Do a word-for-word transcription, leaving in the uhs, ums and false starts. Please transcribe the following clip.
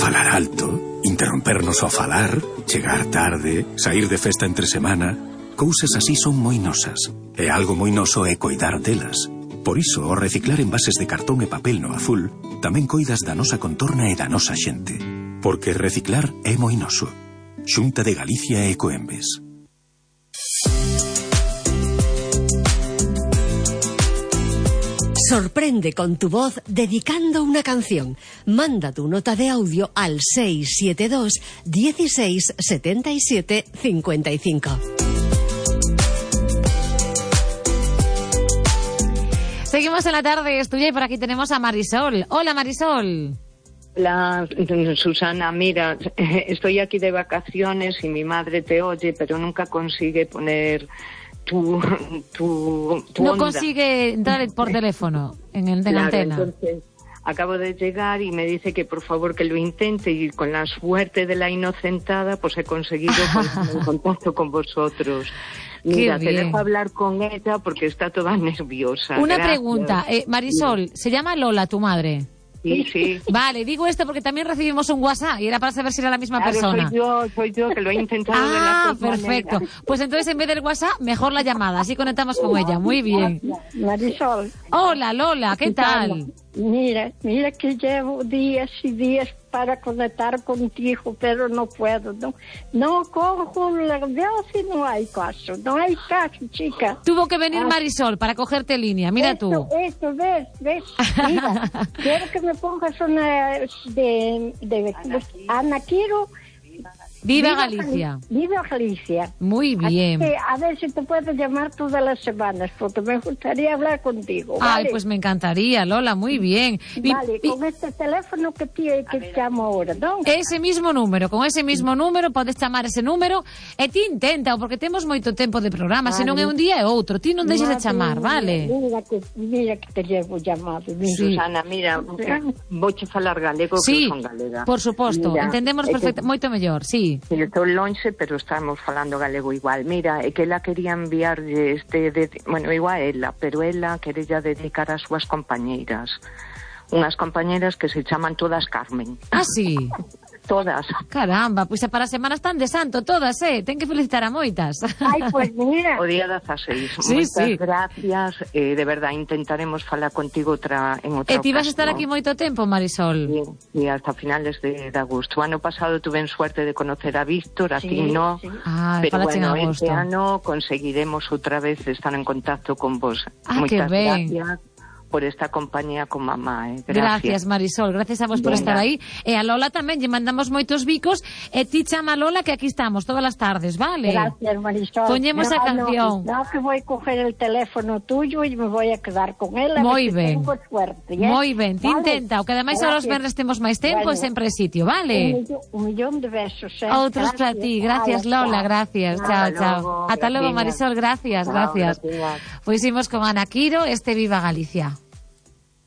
falar alto, interrompernos ao falar, chegar tarde, sair de festa entre semana... Cousas así son moi nosas, e algo moi noso é coidar delas. Por iso, ao reciclar envases de cartón e papel no azul, tamén coidas da nosa contorna e da nosa xente. Porque reciclar é moi noso. Xunta de Galicia e Ecoembes. Sorprende con tu voz dedicando una canción. Manda tu nota de audio al seis siete dos, dieciséis, setenta y siete, cincuenta y cinco. Seguimos en la tarde, es tuya, y por aquí tenemos a Marisol. Hola, Marisol. Hola, Susana, mira, estoy aquí de vacaciones y mi madre te oye, pero nunca consigue poner tu, tu, tu No onda. consigue entrar por teléfono en, el, en Claro, antena. Entonces, acabo de llegar y me dice que por favor que lo intente, y con la suerte de la inocentada pues he conseguido ponerme en contacto con vosotros. Mira, te dejo hablar con ella porque está toda nerviosa. Una Gracias. pregunta, eh, Marisol, ¿se llama Lola tu madre? Sí, sí. Vale, digo esto porque también recibimos un WhatsApp y era para saber si era la misma Claro, persona. soy yo, soy yo que lo he intentado ah, de las dos perfecto. maneras. Pues entonces en vez del WhatsApp, mejor la llamada, así conectamos con ella. Muy bien. Marisol. Hola, Lola, ¿qué tal? Mira, mira que llevo días y días para conectar contigo, pero no puedo. No, no cojo la voz y no hay caso. No hay caso, chica. Tuvo que venir Ah. Marisol para cogerte línea. Mira esto, tú. Esto, ves, ves. Mira, quiero que me pongas una de, de Ana Quiro. Viva Galicia. Viva Galicia. Muy bien. Así que, a ver si te puedo llamar todas las semanas, porque me gustaría hablar contigo. ¿vale? Ay, pues me encantaría, Lola, muy bien. Y- Vale, y- con este teléfono que te, que te llamo ahora, ¿no? Ese mismo número, con ese mismo número, podes chamar ese número e ti intenta, porque temos moito tempo de programa, se non é un día é outro, ti non deixes de chamar, vale? Mira que, mira que te llevo llamado. Mira. Sí. Susana, mira, vouche falar galego, Sí, que son galega. por suposto, Mira, entendemos é que- perfecto, moito mellor, sí. Eu estou lonxe, pero estamos falando galego igual. Mira, é que ela quería enviarlle este... De, bueno, igual ela, pero ela quería dedicar ás súas compañeiras. Unhas compañeras que se chaman todas Carmen. Ah, sí. Todas. Caramba, pois pues para a semana están de santo todas, eh? Ten que felicitar a moitas. Ai, pues mira. O día dezaseis. Sí, Moitas sí. gracias. Eh, de verdad, intentaremos falar contigo outra, en outra E ti vas a estar ocasión. aquí moito tempo, Marisol? Sí, sí, hasta finales de, de agosto. O ano pasado tuve suerte de conocer a Víctor, a Sí, ti no. sí. Ah, Pero falache en bueno, agosto. este ano conseguiremos outra vez estar en contacto con vos. Ah, que Moitas ben. gracias por esta compañía con mamá. Eh. Gracias, Marisol, gracias a vos por Venga. estar aí. E a Lola tamén, lle mandamos moitos bicos. E ti chama a Lola que aquí estamos todas as tardes, vale? Gracias, Marisol. Poñemos a No, canción. No, no, que voy a coger el teléfono tuyo y me voy a quedar con él. a Moi ver si ben. tengo suerte, ¿eh? Moi ben, ti Vale. intenta, o que ademais ahora os Gracias. venres temos máis tempo e Bueno. sempre é sitio, Un vale? millón, un millón de besos, ¿eh? Outros para ti, gracias Ay, Lola, chao. gracias, Hasta chao, chao. luego, Ata logo gracias. Marisol, gracias, Chao, gracias. gracias. Pois imos con Ana Quiro, este Viva Galicia.